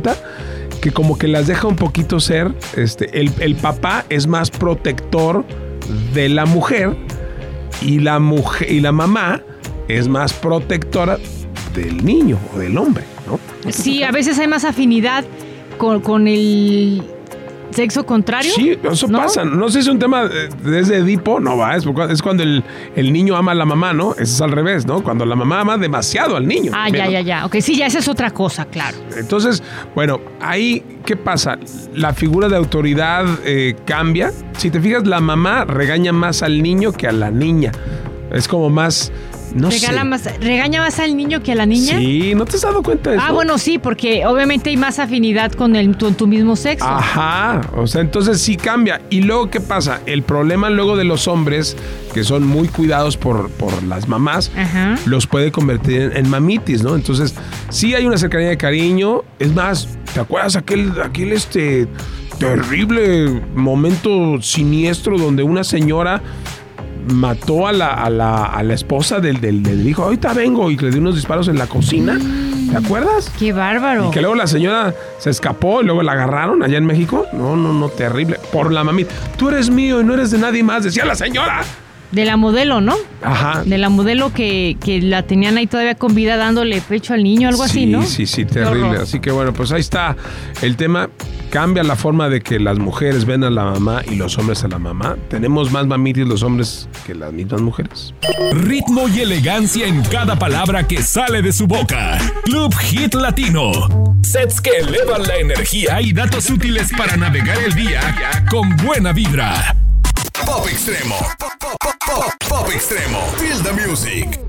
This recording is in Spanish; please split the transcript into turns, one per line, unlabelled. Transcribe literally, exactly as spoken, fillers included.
cuenta que como que las deja un poquito ser, este, el, el papá es más protector de la mujer y la mujer y la mamá es más protectora del niño o del hombre, ¿no?
Sí, a veces hay más afinidad con, con el sexo contrario.
Sí, eso ¿no? pasa. No sé si es un tema desde Edipo, no va, es, es cuando el, el niño ama a la mamá, ¿no? Eso es al revés, ¿no? Cuando la mamá ama demasiado al niño.
Ah, ya, ¿no? ya, ya. Ok, sí, ya esa es otra cosa, claro.
Entonces, bueno, ahí, ¿qué pasa? La figura de autoridad eh, cambia. Si te fijas, la mamá regaña más al niño que a la niña. Es como más... No
Regala
sé.
Más, ¿Regaña más al niño que a la niña?
Sí, ¿no te has dado cuenta de eso?
Ah, bueno, sí, porque obviamente hay más afinidad con el, tu, tu mismo sexo.
Ajá, o sea, entonces sí cambia. Y luego, ¿qué pasa? El problema luego de los hombres, que son muy cuidados por, por las mamás,
Ajá.
los puede convertir en, en mamitis, ¿no? Entonces, sí hay una cercanía de cariño. Es más, ¿te acuerdas aquel, aquel este terrible momento siniestro donde una señora mató a la, a la, a la esposa del, del, del hijo? Ahorita vengo, y le dio unos disparos en la cocina. ¿Te acuerdas?
¡Qué bárbaro!
Y que luego la señora se escapó y luego la agarraron allá en México. No, no, no, terrible. Por la mamita. Tú eres mío y no eres de nadie más, decía la señora.
De la modelo, ¿no?
Ajá.
De la modelo que, que la tenían ahí todavía con vida dándole pecho al niño, algo
sí,
así, ¿no?
Sí, sí, sí, terrible. Así que bueno, pues ahí está el tema. Cambia la forma de que las mujeres ven a la mamá y los hombres a la mamá. Tenemos más mamitis los hombres que las mismas mujeres.
Ritmo y elegancia en cada palabra que sale de su boca. Club Hit Latino. Sets que elevan la energía y datos útiles para navegar el día con buena vibra.
Pop Extremo. Pop, pop, pop, pop Extremo. Feel the music.